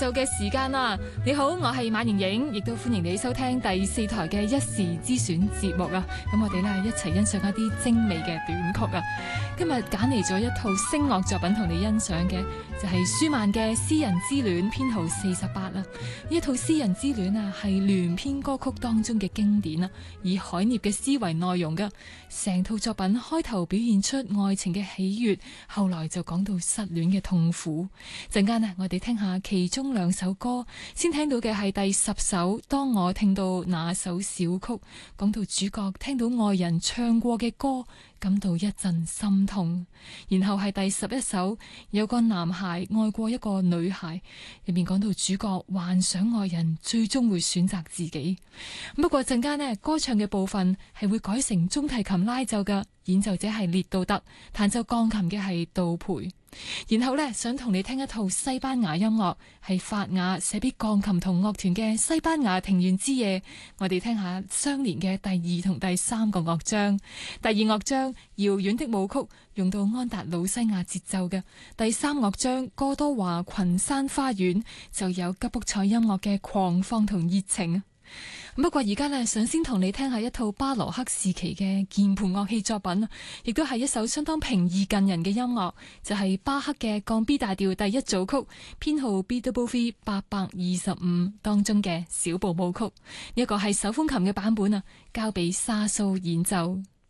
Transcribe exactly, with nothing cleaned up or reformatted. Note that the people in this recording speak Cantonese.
就嘅時間啦，你好，我係馬盈盈，亦都歡迎你收聽第四台嘅一時之選節目啊！咁我哋咧一齊欣賞一啲精美嘅短曲啊！今日揀嚟咗一套聲樂作品同你欣賞嘅，就係舒曼嘅《詩人之戀》編號四十八啦。呢一套《詩人之戀》啊，係聯編歌曲當中嘅經典啊，以海涅嘅詩為內容噶。成套作品開頭表現出愛情嘅喜悅，後來就講到失戀嘅痛苦。陣間啊，我哋聽下其中兩首歌，先聽到嘅係第十首《當我聽到那首小曲》，講到主角聽到愛人唱過嘅歌，感到一陣心痛。然後係第十一首，有個男孩愛過一個女孩，入面講到主角幻想愛人最終會選擇自己。不過陣間呢，歌唱嘅部分係會改成中提琴拉奏嘅，演奏者係列杜特，彈奏鋼琴嘅係杜培。然後呢，想同你聽一套西班牙音樂，係法雅寫俾鋼琴同樂團嘅西班牙庭園之夜。我哋聽下相連嘅第二同第三個樂章。第二樂章遙遠的舞曲用到安達魯西亞節奏嘅，第三樂章哥多華群山花園就有吉卜賽音樂嘅狂放同熱情。不過而家咧，想先同你聽下一套巴羅克時期嘅鍵盤樂器作品，亦都係一首相當平易近人嘅音樂，就係、是、巴克嘅降 B 大調第一組曲，編號 B W V 八百二十五當中嘅小步舞曲。呢一個係手風琴嘅版本啊，交俾沙蘇演奏。